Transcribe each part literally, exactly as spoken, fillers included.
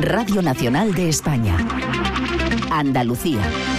Radio Nacional de España. Andalucía.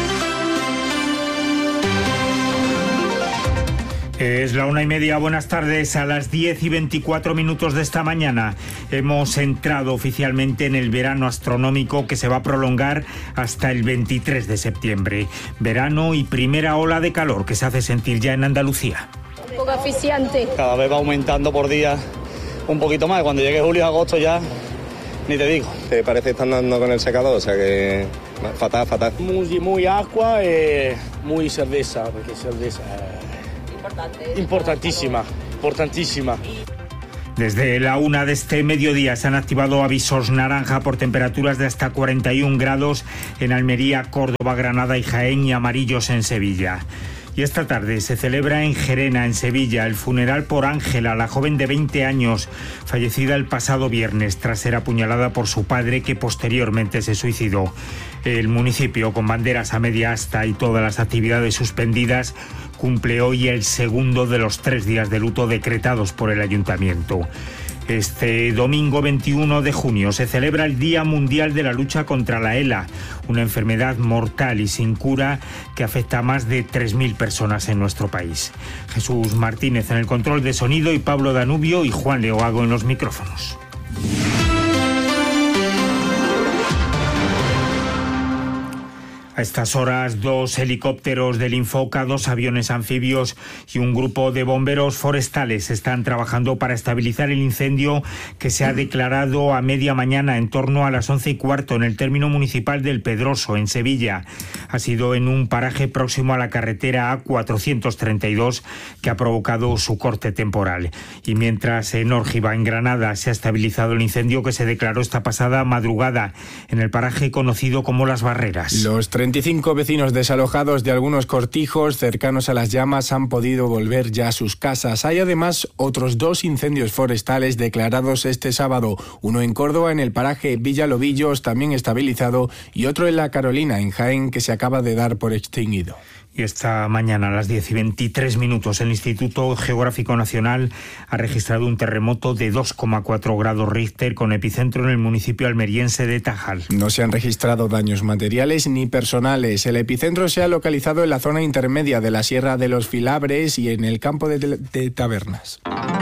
Es la una y media, buenas tardes. A las diez y veinticuatro minutos de esta mañana hemos entrado oficialmente en el verano astronómico que se va a prolongar hasta el veintitrés de septiembre. Verano y primera ola de calor que se hace sentir ya en Andalucía. Un poco asfixiante. Cada vez va aumentando por día un poquito más. Cuando llegue julio, agosto ya, ni te digo. Te parece que están dando con el secador, o sea que fatal, fatal. Muy, muy agua y muy cerveza, porque cerveza Importante. importantísima, importantísima. Desde la una de este mediodía se han activado avisos naranja por temperaturas de hasta cuarenta y un grados en Almería, Córdoba, Granada y Jaén, y amarillos en Sevilla. Y esta tarde se celebra en Gerena, en Sevilla, el funeral por Ángela, la joven de veinte años, fallecida el pasado viernes tras ser apuñalada por su padre, que posteriormente se suicidó. El municipio, con banderas a media asta y todas las actividades suspendidas, cumple hoy el segundo de los tres días de luto decretados por el ayuntamiento. Este domingo veintiuno de junio se celebra el Día Mundial de la Lucha contra la ELA, una enfermedad mortal y sin cura que afecta a más de tres mil personas en nuestro país. Jesús Martínez en el control de sonido y Pablo Danubio y Juan Leoago en los micrófonos. A estas horas, dos helicópteros del Infoca, dos aviones anfibios y un grupo de bomberos forestales están trabajando para estabilizar el incendio que se ha declarado a media mañana, en torno a las once y cuarto, en el término municipal del Pedroso, en Sevilla. Ha sido en un paraje próximo a la carretera A cuatrocientos treinta y dos que ha provocado su corte temporal. Y mientras en Órgiva, en Granada, se ha estabilizado el incendio que se declaró esta pasada madrugada en el paraje conocido como Las Barreras. Los veinticinco vecinos desalojados de algunos cortijos cercanos a las llamas han podido volver ya a sus casas. Hay además otros dos incendios forestales declarados este sábado, uno en Córdoba, en el paraje Villalobillos, también estabilizado, y otro en La Carolina, en Jaén, que se acaba de dar por extinguido. Y esta mañana a las diez y veintitrés minutos el Instituto Geográfico Nacional ha registrado un terremoto de dos coma cuatro grados Richter con epicentro en el municipio almeriense de Tajal. No se han registrado daños materiales ni personales. El epicentro se ha localizado en la zona intermedia de la Sierra de los Filabres y en el campo de, de Tabernas.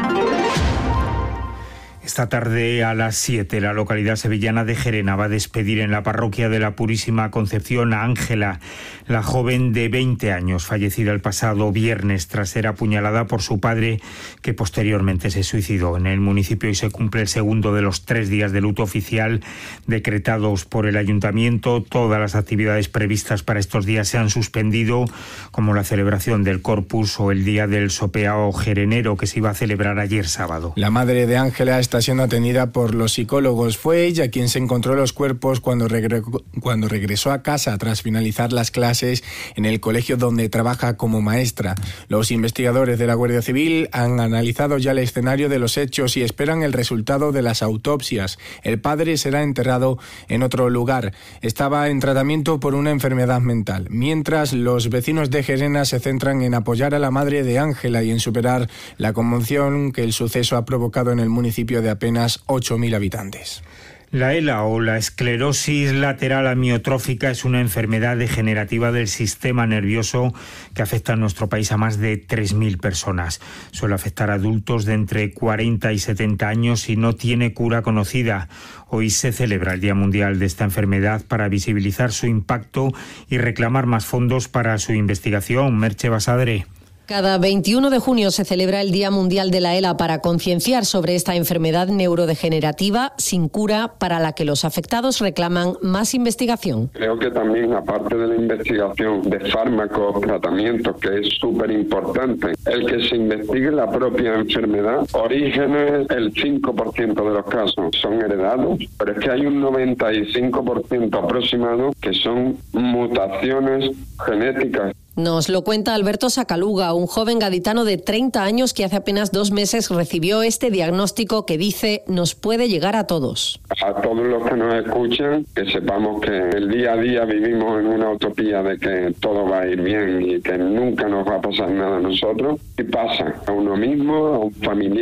Esta tarde a las siete, la localidad sevillana de Gerena va a despedir en la parroquia de la Purísima Concepción a Ángela, la joven de veinte años, fallecida el pasado viernes tras ser apuñalada por su padre, que posteriormente se suicidó. En el municipio hoy se cumple el segundo de los tres días de luto oficial decretados por el ayuntamiento. Todas las actividades previstas para estos días se han suspendido, como la celebración del Corpus o el día del Sopeao Gerenero, que se iba a celebrar ayer sábado. La madre de Ángela está siendo atendida por los psicólogos. Fue ella quien se encontró los cuerpos cuando, regre- cuando regresó a casa tras finalizar las clases en el colegio donde trabaja como maestra. Los investigadores de la Guardia Civil han analizado ya el escenario de los hechos y esperan el resultado de las autopsias. El padre será enterrado en otro lugar. Estaba en tratamiento por una enfermedad mental. Mientras, los vecinos de Gerena se centran en apoyar a la madre de Ángela y en superar la conmoción que el suceso ha provocado en el municipio de apenas ocho mil habitantes. La ELA, o la esclerosis lateral amiotrófica, es una enfermedad degenerativa del sistema nervioso que afecta en nuestro país a más de tres mil personas. Suele afectar a adultos de entre cuarenta y setenta años y no tiene cura conocida. Hoy se celebra el Día Mundial de esta enfermedad para visibilizar su impacto y reclamar más fondos para su investigación. Merche Basadre. Cada veintiuno de junio se celebra el Día Mundial de la ELA para concienciar sobre esta enfermedad neurodegenerativa sin cura, para la que los afectados reclaman más investigación. Creo que también, aparte de la investigación de fármacos, tratamientos, que es súper importante, el que se investigue la propia enfermedad. Orígenes, el cinco por ciento de los casos son heredados, pero es que hay un noventa y cinco por ciento aproximado que son mutaciones genéticas. Nos lo cuenta Alberto Sacaluga, un joven gaditano de treinta años que hace apenas dos meses recibió este diagnóstico que dice nos puede llegar a todos. A todos los que nos escuchan, que sepamos que el día a día vivimos en una utopía de que todo va a ir bien y que nunca nos va a pasar nada a nosotros. Y pasa a uno mismo, a un familiar,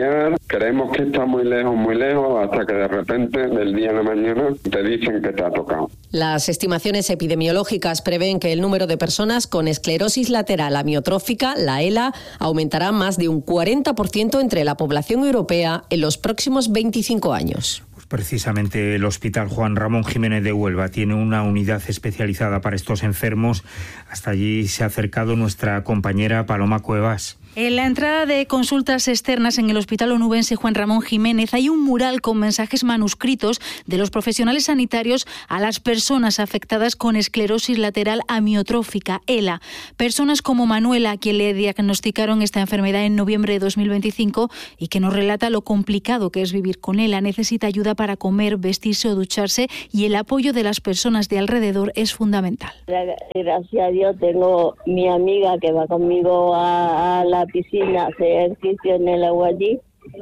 Creemos que está muy lejos, muy lejos, hasta que de repente, del día a la mañana, te dicen que te ha tocado. Las estimaciones epidemiológicas prevén que el número de personas con esclerosis lateral amiotrófica, la ELA, aumentará más de un cuarenta por ciento entre la población europea en los próximos veinticinco años. Precisamente el Hospital Juan Ramón Jiménez de Huelva tiene una unidad especializada para estos enfermos. Hasta allí se ha acercado nuestra compañera Paloma Cuevas. En la entrada de consultas externas en el Hospital Onubense Juan Ramón Jiménez hay un mural con mensajes manuscritos de los profesionales sanitarios a las personas afectadas con esclerosis lateral amiotrófica, ELA. Personas como Manuela, a quien le diagnosticaron esta enfermedad en noviembre de dos mil veinticinco y que nos relata lo complicado que es vivir con ELA. Necesita ayuda para comer, vestirse o ducharse y el apoyo de las personas de alrededor es fundamental. Gracias a Dios tengo mi amiga que va conmigo a, a la piscina a hacer ejercicio en el agua allí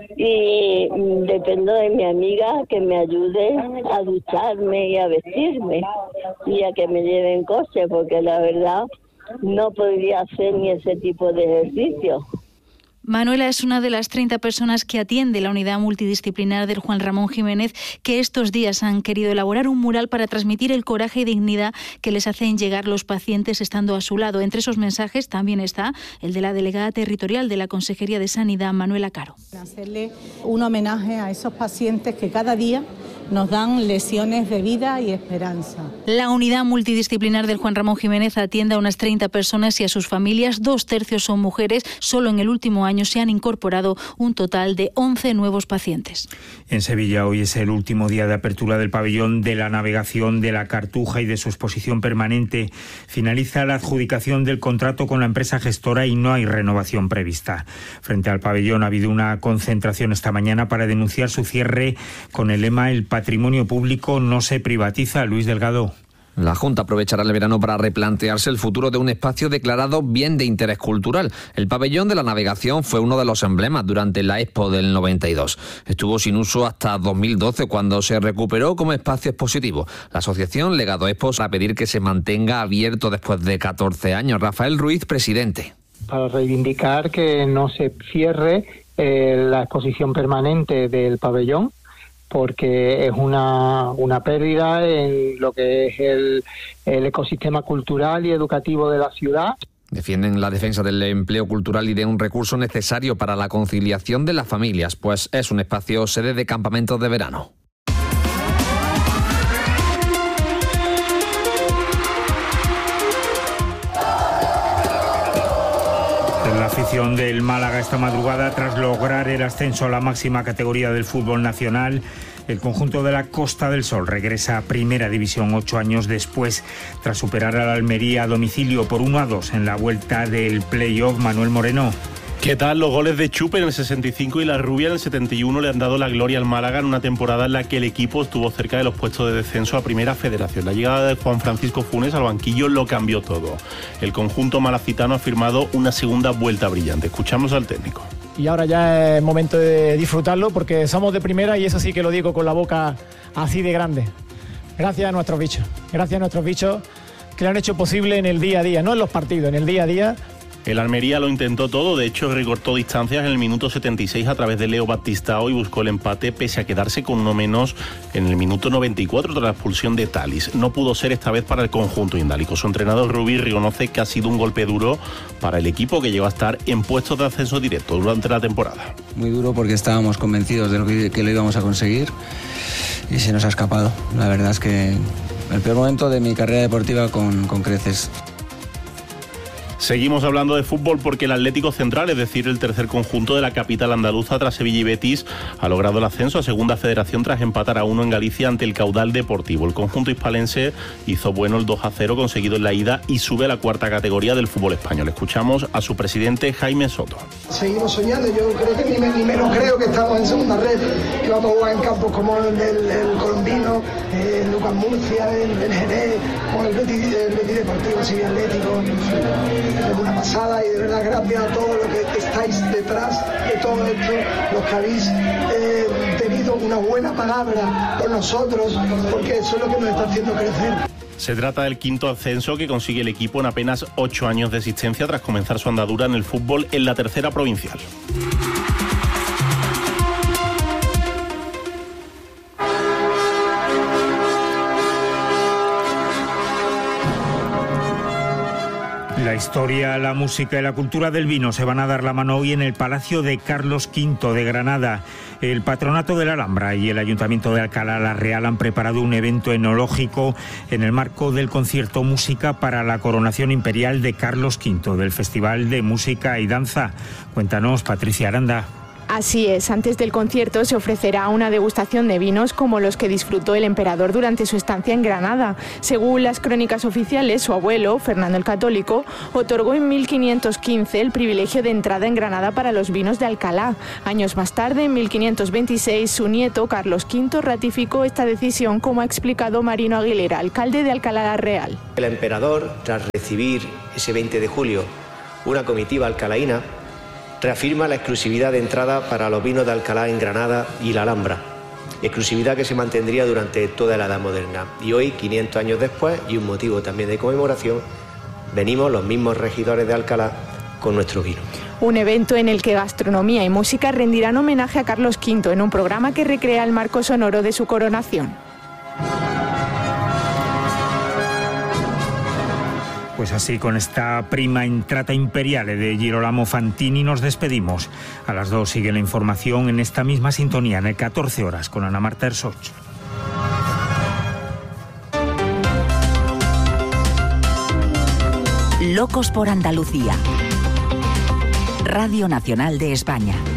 y dependo de mi amiga que me ayude a ducharme y a vestirme y a que me lleve en coche, porque la verdad no podría hacer ni ese tipo de ejercicio. Manuela es una de las treinta personas que atiende la unidad multidisciplinar del Juan Ramón Jiménez, que estos días han querido elaborar un mural para transmitir el coraje y dignidad que les hacen llegar los pacientes estando a su lado. Entre esos mensajes también está el de la delegada territorial de la Consejería de Sanidad, Manuela Caro. Hacerle un homenaje a esos pacientes que cada día nos dan lecciones de vida y esperanza. La unidad multidisciplinar del Juan Ramón Jiménez atiende a unas treinta personas y a sus familias. Dos tercios son mujeres. Solo en el último año se han incorporado un total de once nuevos pacientes. En Sevilla hoy es el último día de apertura del pabellón de la navegación de la Cartuja y de su exposición permanente. Finaliza la adjudicación del contrato con la empresa gestora y no hay renovación prevista. Frente al pabellón ha habido una concentración esta mañana para denunciar su cierre con el lema "El patrimonio público no se privatiza". Luis Delgado. La Junta aprovechará el verano para replantearse el futuro de un espacio declarado bien de interés cultural. El pabellón de la navegación fue uno de los emblemas durante la Expo del noventa y dos. Estuvo sin uso hasta dos mil doce, cuando se recuperó como espacio expositivo. La asociación Legado Expo va a pedir que se mantenga abierto después de catorce años. Rafael Ruiz, presidente. Para reivindicar que no se cierre eh, la exposición permanente del pabellón, porque es una, una pérdida en lo que es el, el ecosistema cultural y educativo de la ciudad. Defienden la defensa del empleo cultural y de un recurso necesario para la conciliación de las familias, pues es un espacio sede de campamentos de verano. La afición del Málaga esta madrugada tras lograr el ascenso a la máxima categoría del fútbol nacional. El conjunto de la Costa del Sol regresa a Primera División ocho años después, tras superar al Almería a domicilio por uno a dos en la vuelta del play-off. Manuel Moreno. ¿Qué tal? Los goles de Chupe en el sesenta y cinco y la Rubia en el setenta y uno le han dado la gloria al Málaga en una temporada en la que el equipo estuvo cerca de los puestos de descenso a Primera Federación. La llegada de Juan Francisco Funes al banquillo lo cambió todo. El conjunto malacitano ha firmado una segunda vuelta brillante. Escuchamos al técnico. Y ahora ya es momento de disfrutarlo, porque somos de primera y eso sí que lo digo con la boca así de grande. Gracias a nuestros bichos, gracias a nuestros bichos que lo han hecho posible en el día a día, no en los partidos, en el día a día. El Almería lo intentó todo, de hecho recortó distancias en el minuto setenta y seis a través de Leo Batistao y buscó el empate pese a quedarse con uno menos en el minuto noventa y cuatro tras la expulsión de Talis. No pudo ser esta vez para el conjunto indálico. Su entrenador Rubí reconoce que ha sido un golpe duro para el equipo, que llegó a estar en puestos de ascenso directo durante la temporada. Muy duro, porque estábamos convencidos de lo que, que lo íbamos a conseguir y se nos ha escapado. La verdad es que el peor momento de mi carrera deportiva con, con creces. Seguimos hablando de fútbol porque el Atlético Central, es decir, el tercer conjunto de la capital andaluza tras Sevilla y Betis, ha logrado el ascenso a Segunda Federación tras empatar a uno en Galicia ante el Caudal Deportivo. El conjunto hispalense hizo bueno el dos a cero conseguido en la ida y sube a la cuarta categoría del fútbol español. Escuchamos a su presidente Jaime Soto. Seguimos soñando, yo creo que ni, me, ni menos creo que estamos en segunda red, que vamos a jugar en campos como el del el Colombino, el Lucas Murcia, el, el Jerez, o el Betis, el Betis Deportivo, Sevilla Atlético. Es una pasada y de verdad gracias a todos los que estáis detrás de todo esto, los que habéis eh, tenido una buena palabra con nosotros, porque eso es lo que nos está haciendo crecer. Se trata del quinto ascenso que consigue el equipo en apenas ocho años de existencia tras comenzar su andadura en el fútbol en la tercera provincial. La historia, la música y la cultura del vino se van a dar la mano hoy en el Palacio de Carlos quinto de Granada. El Patronato de la Alhambra y el Ayuntamiento de Alcalá la Real han preparado un evento enológico en el marco del concierto Música para la Coronación Imperial de Carlos quinto del Festival de Música y Danza. Cuéntanos, Patricia Aranda. Así es, antes del concierto se ofrecerá una degustación de vinos como los que disfrutó el emperador durante su estancia en Granada. Según las crónicas oficiales, su abuelo, Fernando el Católico, otorgó en mil quinientos quince el privilegio de entrada en Granada para los vinos de Alcalá. Años más tarde, en mil quinientos veintiséis, su nieto, Carlos quinto, ratificó esta decisión, como ha explicado Marino Aguilera, alcalde de Alcalá la Real. El emperador, tras recibir ese veinte de julio una comitiva alcalaína, reafirma la exclusividad de entrada para los vinos de Alcalá en Granada y la Alhambra, exclusividad que se mantendría durante toda la Edad Moderna. Y hoy, quinientos años después, y un motivo también de conmemoración, venimos los mismos regidores de Alcalá con nuestro vino. Un evento en el que gastronomía y música rendirán homenaje a Carlos quinto en un programa que recrea el marco sonoro de su coronación. Pues así, con esta prima entrata imperial de Girolamo Fantini nos despedimos. A las dos sigue la información en esta misma sintonía, en el catorce horas, con Ana Marta Ersoch. Locos por Andalucía. Radio Nacional de España.